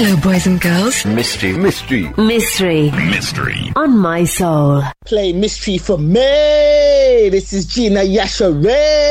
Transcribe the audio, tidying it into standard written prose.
Hello, boys and girls. Mystery. On My Soul. Play mystery for me. This is Gina Yasha Ray.